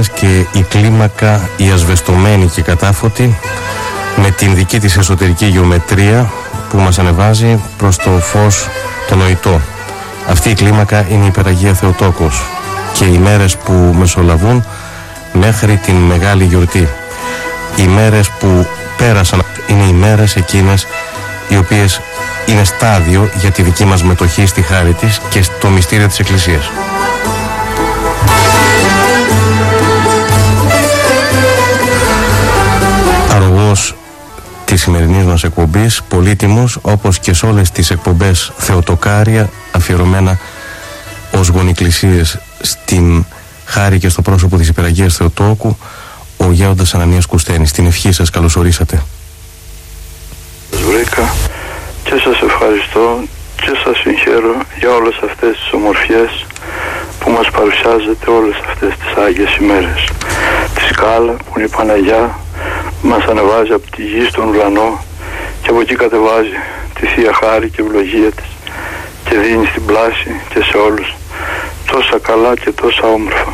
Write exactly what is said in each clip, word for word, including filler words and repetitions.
και η κλίμακα η ασβεστομένη και κατάφωτη με την δική της εσωτερική γεωμετρία που μας ανεβάζει προς το φως το νοητό. Αυτή η κλίμακα είναι η Υπεραγία Θεοτόκος και οι μέρες που μεσολαβούν μέχρι την μεγάλη γιορτή. Οι μέρες που πέρασαν είναι οι μέρες εκείνες οι οποίες είναι στάδιο για τη δική μας μετοχή στη χάρη της και στο μυστήριο της Εκκλησίας. Αρρωγός της σημερινής μας εκπομπής, πολύτιμος όπως και σε όλες τις εκπομπές Θεοτοκάρια αφιερωμένα ως γονικλησίες στην χάρη και στο πρόσωπο της Υπεραγίας Θεοτόκου, ο Γέροντας Ανανίας Κουστένης. Την ευχή σας καλωσορίσατε. Σας βρήκα και σας ευχαριστώ και σας συγχαίρω για όλες αυτές τις ομορφιές που μας παρουσιάζετε όλες αυτές τις Άγιες ημέρες. Τη σκάλα που είναι η Παναγιά μας ανεβάζει από τη γη στον ουρανό και από εκεί κατεβάζει τη Θεία Χάρη και ευλογία της και δίνει στην πλάση και σε όλους τόσα καλά και τόσα όμορφα.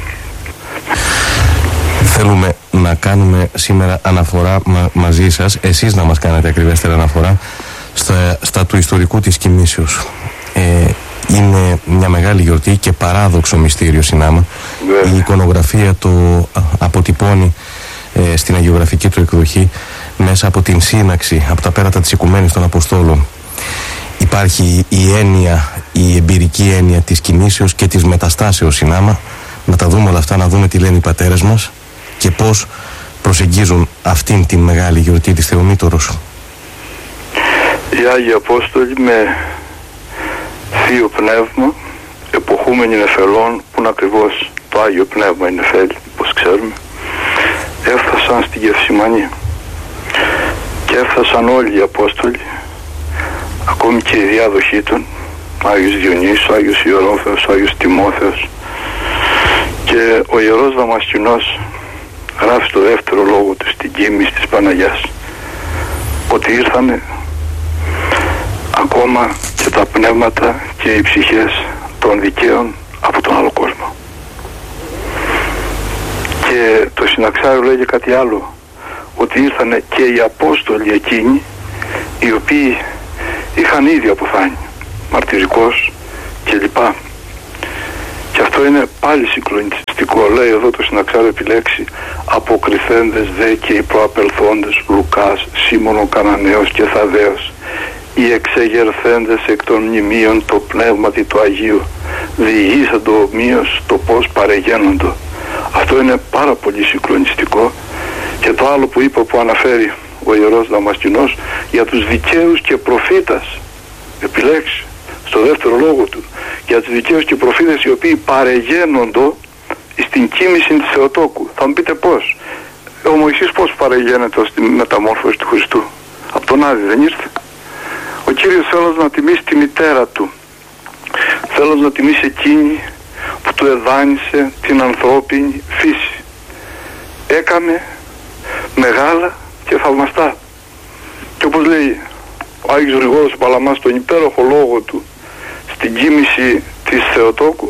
Θέλουμε να κάνουμε σήμερα αναφορά μα, μαζί σας, εσείς να μας κάνετε ακριβέστερα αναφορά στα, στα του ιστορικού της κοιμήσεως. Ε, είναι μια μεγάλη γιορτή και παράδοξο μυστήριο συνάμα. Yeah. Η εικονογραφία το αποτυπώνει ε, στην αγιογραφική του εκδοχή μέσα από την σύναξη, από τα πέρατα της Οικουμένης των Αποστόλων. Υπάρχει η έννοια, η εμπειρική έννοια της κοιμήσεως και της μεταστάσεως συνάμα. Να τα δούμε όλα αυτά, να δούμε τι λένε οι πατέρες μας και πώς προσεγγίζουν αυτήν την μεγάλη γιορτή της Θεομήτωρος. Οι Άγιοι Απόστολοι με Θείο Πνεύμα, εποχούμενοι νεφελών, που είναι ακριβώς το Άγιο Πνεύμα είναι νεφέλη, όπως ξέρουμε, έφτασαν στην Γευσημανή και έφτασαν όλοι οι Απόστολοι, ακόμη και οι διάδοχοί των, ο Άγιος Διονύσιος, ο Άγιος Ιερόφεος, ο Άγιος Τιμόθεος, και ο Ιερός Δαμασκηνός γράφει στο δεύτερο λόγο του στην κοίμηση της Παναγιάς ότι ήρθανε ακόμα και τα πνεύματα και οι ψυχές των δικαίων από τον άλλο κόσμο. Και το Συναξάριο λέγει κάτι άλλο, ότι ήρθανε και οι Απόστολοι εκείνοι οι οποίοι είχαν ήδη αποθάνει, μαρτυρικός κλπ. Και αυτό είναι πάλι συγκλονιστικό. Λέει εδώ το Συναξάριο επιλέξει αποκριθέντες δε και οι προαπελθόντες Λουκάς, Σίμωνο Καναναίος και Θαδαίος, οι εξεγερθέντες εκ των μνημείων το πνεύματι του Αγίου, διηγήσαντο ομοίως το πώς παρεγαίνοντο. Αυτό είναι πάρα πολύ συγκλονιστικό. Και το άλλο που είπε, που αναφέρει ο Ιερός Δαμασκηνός για τους δικαίους και προφήτας, επιλέξει στο δεύτερο λόγο του για τους δικαίους και προφήτες οι οποίοι παρεγαίνοντο στην κοίμηση της Θεοτόκου. Θα μου πείτε πώς? Ο Μωυσής πώς παρεγαίνεται στη μεταμόρφωση του Χριστού? Από τον Άδη δεν ήρθε? Ο Κύριος θέλοντας να τιμήσει τη μητέρα του, θέλοντας να τιμήσει εκείνη που του εδάνησε την ανθρώπινη φύση, έκανε μεγάλα και θαυμαστά. Και όπως λέει ο Άγιος Γρηγόρος ο Παλαμάς στον υπέροχο λόγο του στην κοίμηση της Θεοτόκου,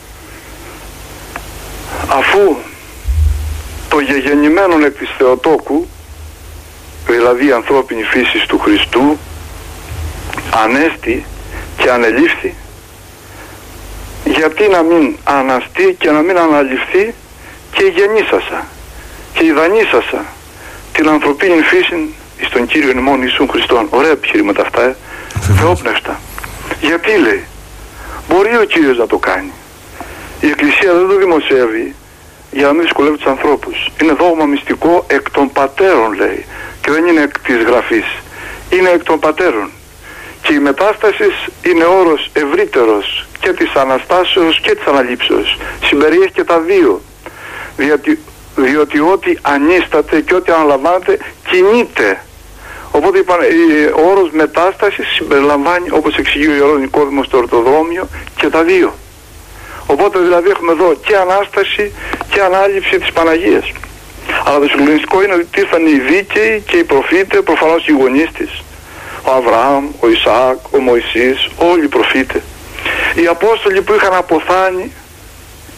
αφού το γεγεννημένον εκ της Θεοτόκου, δηλαδή η ανθρώπινη φύση του Χριστού, ανέστη και ανελήφθη, γιατί να μην αναστεί και να μην αναλυφθεί και γεννήσασα και ιδανήσασα την ανθρωπίνη φύση εις τον Κύριο ημών Ιησούν Χριστόν. Ωραία επιχειρήματα αυτά, ε. Θεόπνευστα. Γιατί λέει, μπορεί ο Κύριος να το κάνει. Η Εκκλησία δεν το δημοσιεύει για να μην δυσκολεύει τους ανθρώπους. Είναι δόγμα μυστικό εκ των πατέρων, λέει, και δεν είναι εκ της γραφής. Είναι εκ των πατέρων. Και η μετάσταση είναι όρος ευρύτερος και της Αναστάσεως και της Αναλήψεως. Συμπεριέχει και τα δύο. Διότι, διότι ό,τι ανίσταται και ό,τι αναλαμβάνεται κινείται. Οπότε ο όρος μετάστασης συμπεριλαμβάνει, όπως εξηγεί ο Ιερός Νικόδημος στο Ορτοδρόμιο, και τα δύο. Οπότε δηλαδή έχουμε εδώ και Ανάσταση και Ανάληψη της Παναγίας. Αλλά το συγκλονιστικό είναι ότι ήρθαν οι δίκαιοι και οι προφήτες, προφανώς οι γονείς της. Ο Αβραάμ, ο Ισαάκ, ο Μωυσής, όλοι οι προφήτες. Οι Απόστολοι που είχαν αποθάνει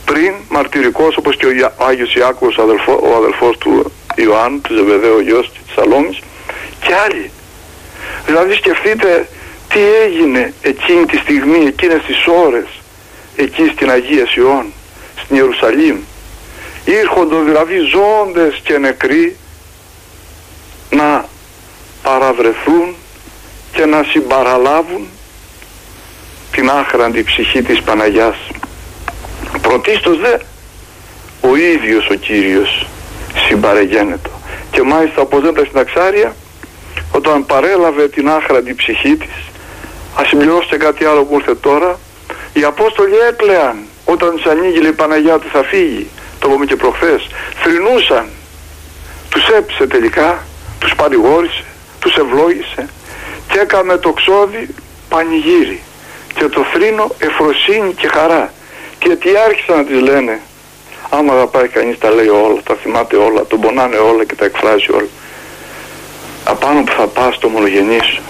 πριν μαρτυρικός, όπως και ο Άγιος Ιάκωβος, ο, αδελφό, ο αδελφός του Ιωάννου, του Ζεβεδαίου, ο γιος της Σαλόμης, και άλλοι. Δηλαδή σκεφτείτε τι έγινε εκείνη τη στιγμή, εκείνες τις ώρες, εκεί στην Αγία Σιών, στην Ιερουσαλήμ. Ήρχοντο δηλαδή ζώντες και νεκροί να παραβρεθούν και να συμπαραλάβουν την άχραντη ψυχή της Παναγιάς. Πρωτίστως δε ο ίδιος ο Κύριος συμπαρεγένετο, και μάλιστα όπως λέμε τα συναξάρια, όταν παρέλαβε την άχραντη ψυχή της, ας συμπληρώσετε κάτι άλλο που ήρθε τώρα, οι Απόστολοι έκλαιαν όταν τους ανοίγει η Παναγιά ότι θα φύγει, το είπαμε και προχθές, θρηνούσαν, τους έπεισε τελικά, τους παρηγόρησε, τους ευλόγησε και έκαμε το ξόδι πανηγύρι και το θρήνο εφροσύνη και χαρά. Και τι άρχισαν να τις λένε, άμα αγαπάει κανείς τα λέει όλα, τα θυμάται όλα, τον πονάνε όλα και τα εκφράζει όλα. Απάνω που θα πας στο μονογενή σου,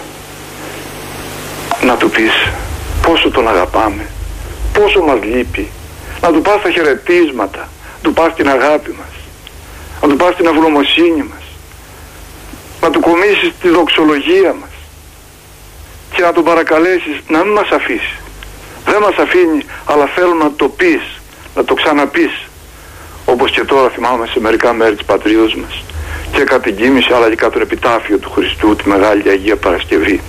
να του πεις πόσο τον αγαπάμε, πόσο μας λείπει, να του πας τα χαιρετίσματα, να του πας την αγάπη μας, να του πας την ευγνωμοσύνη μας, να του κομίσεις τη δοξολογία μας και να τον παρακαλέσεις να μην μας αφήσει. Δεν μας αφήνει, αλλά θέλουμε να το πεις, να το ξαναπείς, όπως και τώρα θυμάμαι σε μερικά μέρη της πατρίδος μας, και κατά την κοίμηση αλλά και κατά τον επιτάφιο του Χριστού, τη Μεγάλη Αγία Παρασκευή.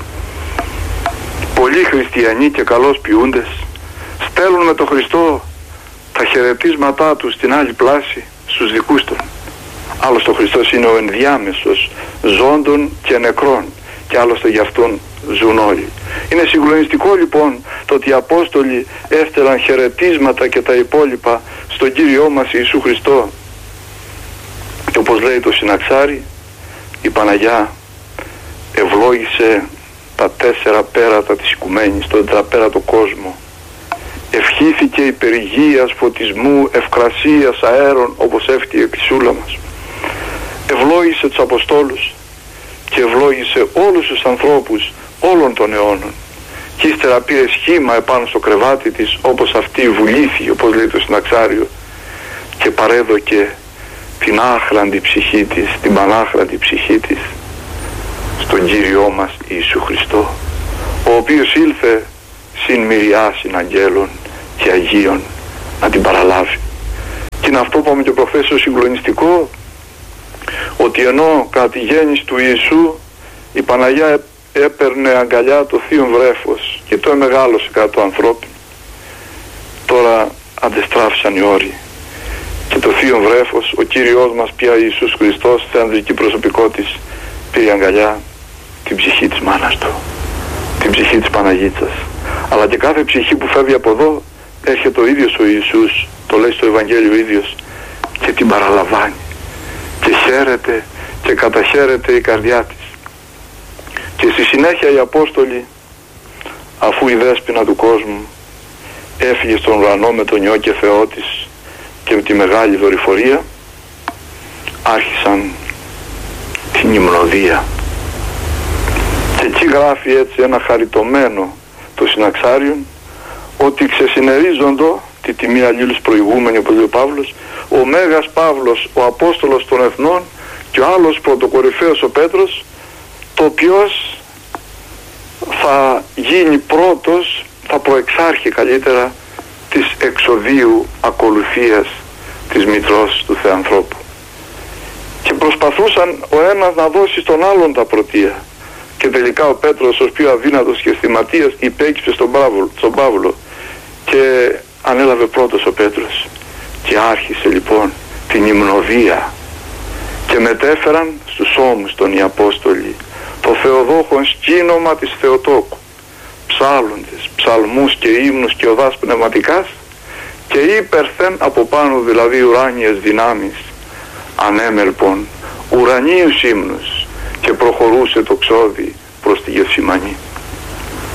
Πολλοί χριστιανοί και καλώς ποιούντες στέλνουν με τον Χριστό τα χαιρετίσματά του στην άλλη πλάση στους δικούς των. Άλλωστε ο Χριστός είναι ο ενδιάμεσος ζώντων και νεκρών, και άλλωστε γι' αυτόν ζουν όλοι. Είναι συγκλονιστικό λοιπόν το ότι οι Απόστολοι έστελαν χαιρετίσματα και τα υπόλοιπα στον Κύριό μας Ιησού Χριστό. Και όπως λέει το συναξάρι, η Παναγιά ευλόγησε τα τέσσερα πέρατα της οικουμένης, τον τετραπέρατο κόσμο. Ευχήθηκε υπερηγείας, φωτισμού, ευκρασίας, αέρων, όπως εύχεται η Εκκλησούλα μας. Ευλόγησε τους Αποστόλους και ευλόγησε όλους τους ανθρώπους όλων των αιώνων. Και ύστερα πήρε σχήμα επάνω στο κρεβάτι της, όπως αυτή βουλήθη, όπως λέει το συναξάριο, και παρέδωκε την άχραντη ψυχή της, την πανάχραντη ψυχή της στον Κύριό μας Ιησού Χριστό, ο οποίος ήλθε συν μυριάσιν αγγέλων και Αγίων να την παραλάβει. Και είναι αυτό που είπαμε και προχθές το συγκλονιστικό, ότι ενώ κατά τη γέννηση του Ιησού η Παναγιά έπαιρνε αγκαλιά το θείο βρέφος και το εμεγάλωσε κατά το ανθρώπινο, τώρα αντεστράφησαν οι όροι και το θείο βρέφος, ο Κύριος μας πια Ιησούς Χριστός, στην ανδρική προσωπικότης, πήρε αγκαλιά την ψυχή της μάνας του, την ψυχή της Παναγίτσας. Αλλά και κάθε ψυχή που φεύγει από εδώ έρχεται ο ίδιος ο Ιησούς, το λέει στο Ευαγγέλιο ο ίδιος, και την παραλαμβάνει και χαίρεται και καταχαίρεται η καρδιά της. Και στη συνέχεια οι Απόστολοι, αφού η δέσποινα του κόσμου έφυγε στον ουρανό με τον Υιό και Θεό της και με τη μεγάλη δορυφορία, άρχισαν την υμνοδία. Και εκεί γράφει έτσι ένα χαριτωμένο το συναξάριον, ότι ξεσυνερίζοντο τη τιμή αλλήλους προηγούμενη, όπως λέει ο Παύλος, ο Μέγας Παύλος, ο Απόστολος των Εθνών, και ο άλλος πρωτοκορυφαίος ο Πέτρος, το οποίος θα γίνει πρώτος, θα προεξάρχει καλύτερα της εξοδίου ακολουθίας της μητρός του Θεανθρώπου. Και προσπαθούσαν ο ένας να δώσει στον άλλον τα πρωτεία. Και τελικά ο Πέτρος, ως πιο αδύνατος και αισθηματίας, υπέκυψε στον Παύλο, στον Παύλο και ανέλαβε πρώτος ο Πέτρος. Και άρχισε λοιπόν την υμνοδία και μετέφεραν στους ώμους των οι Απόστολοι το Θεοδόχον σκήνομα της Θεοτόκου, ψάλλοντες, ψαλμούς και ύμνους και οδάς πνευματικάς, και υπερθέν από πάνω δηλαδή ουράνιες δυνάμεις ανέμελπον ουρανίους ύμνους, και προχωρούσε το ξόδι προς τη Γεθσιμανή.